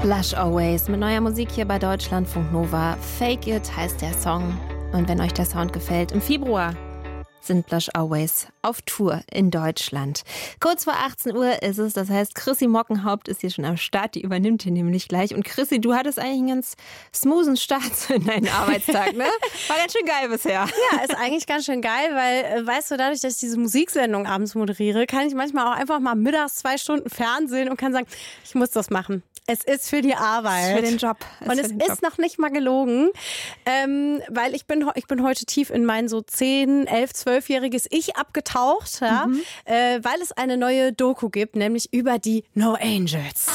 Blush Always mit neuer Musik hier bei Deutschlandfunk Nova. Fake It heißt der Song. Und wenn euch der Sound gefällt, im Februar sind Blush Always auf Tour in Deutschland. Kurz vor 18 Uhr ist es, das heißt, Chrissy Mockenhaupt ist hier schon am Start, die übernimmt hier nämlich gleich. Und Chrissy, du hattest eigentlich einen ganz smoothen Start in deinen Arbeitstag, ne? War ganz schön geil bisher. Ja, ist eigentlich ganz schön geil, weil, weißt du, dadurch, dass ich diese Musiksendung abends moderiere, kann ich manchmal auch einfach mal mittags 2 Stunden Fernsehen und kann sagen, ich muss das machen. Es ist für die Arbeit. Für den Job. Und es ist noch nicht mal gelogen, weil ich bin heute tief in mein so 10-, 11-, 12-jähriges Ich abgetaucht, ja, weil es eine neue Doku gibt, nämlich über die No Angels.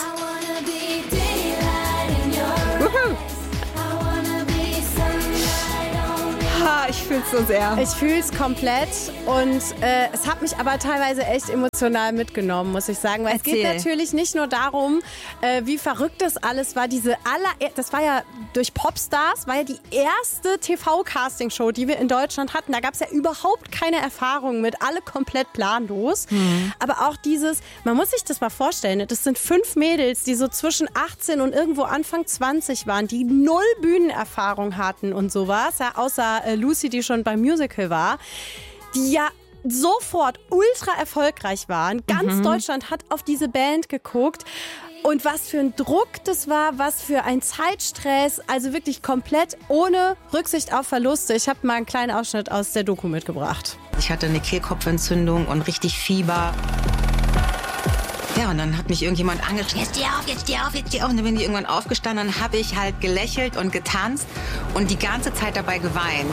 Ich fühle es so sehr. Ich fühle es komplett und es hat mich aber teilweise echt emotional mitgenommen, muss ich sagen. Weil es geht natürlich nicht nur darum, wie verrückt das alles war. Das war ja durch Popstars, war ja die erste TV-Casting-Show, die wir in Deutschland hatten. Da gab es ja überhaupt keine Erfahrung mit, alle komplett planlos. Aber auch man muss sich das mal vorstellen, das sind 5 Mädels, die so zwischen 18 und irgendwo Anfang 20 waren, die 0 Bühnenerfahrung hatten und sowas, ja, außer Lucy, die schon beim Musical war, die ja sofort ultra erfolgreich waren. Ganz Deutschland hat auf diese Band geguckt. Und was für ein Druck das war, was für ein Zeitstress, also wirklich komplett ohne Rücksicht auf Verluste. Ich habe mal einen kleinen Ausschnitt aus der Doku mitgebracht. Ich hatte eine Kehlkopfentzündung und richtig Fieber. Ja, und dann hat mich irgendjemand angeschrien, jetzt steh auf, jetzt steh auf, jetzt steh auf. Und dann bin ich irgendwann aufgestanden und habe ich halt gelächelt und getanzt und die ganze Zeit dabei geweint.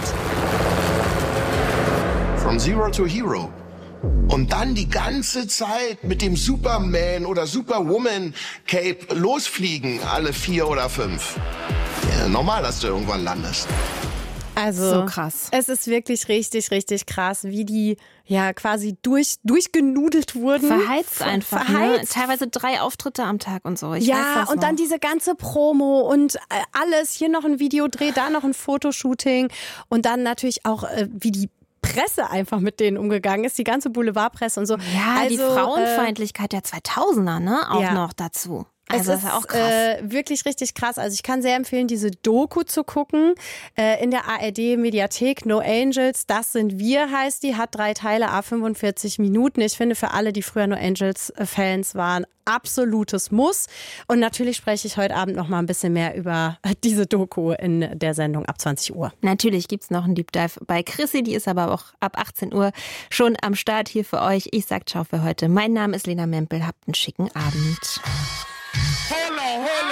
From Zero to Hero. Und dann die ganze Zeit mit dem Superman oder Superwoman Cape losfliegen, alle 4 oder 5. Ja, normal, dass du irgendwann landest. Also, so krass. Es ist wirklich richtig, richtig krass, wie die ja quasi durchgenudelt wurden. Verheizt einfach. Verheizt. Ne? Teilweise 3 Auftritte am Tag und so. Ich weiß das und noch. Dann diese ganze Promo und alles. Hier noch ein Videodreh, da noch ein Fotoshooting. Und dann natürlich auch, wie die Presse einfach mit denen umgegangen ist, die ganze Boulevardpresse und so. Ja, also, die Frauenfeindlichkeit der 2000er, ne? Auch noch dazu. Also das ist auch krass. Wirklich richtig krass. Also ich kann sehr empfehlen, diese Doku zu gucken in der ARD-Mediathek. No Angels, das sind wir, heißt die. Hat 3 Teile, 45 Minuten. Ich finde, für alle, die früher No Angels-Fans waren, absolutes Muss. Und natürlich spreche ich heute Abend noch mal ein bisschen mehr über diese Doku in der Sendung ab 20 Uhr. Natürlich gibt's noch einen Deep Dive bei Chrissy. Die ist aber auch ab 18 Uhr schon am Start hier für euch. Ich sag ciao für heute. Mein Name ist Lena Mempel. Habt einen schicken Abend. Hello, hello.